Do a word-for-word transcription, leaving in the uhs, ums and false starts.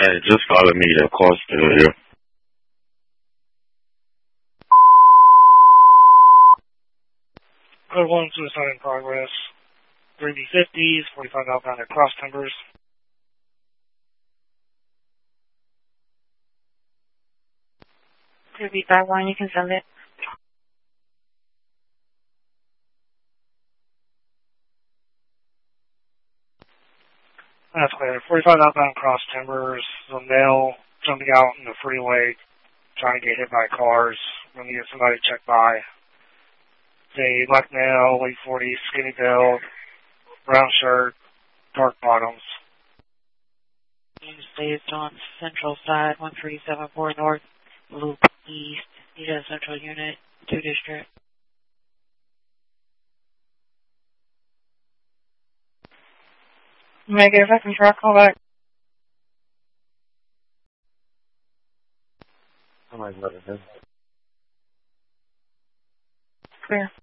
Hey, just follow me. The call still here. Code one, suicide in progress. three B fifties, forty-five outbound at Cross Timbers. three B five one, you can send it. That's clear. forty-five outbound Cross Timbers. The male jumping out in the freeway, trying to get hit by cars. When you get somebody to check by. It's a black male, late forties, skinny build, brown shirt, dark bottoms. Saved on Central Side, one three seven four North, Loop East, need a Central Unit, two District. Make it a second truck, call back. Somebody's letting him. Clear.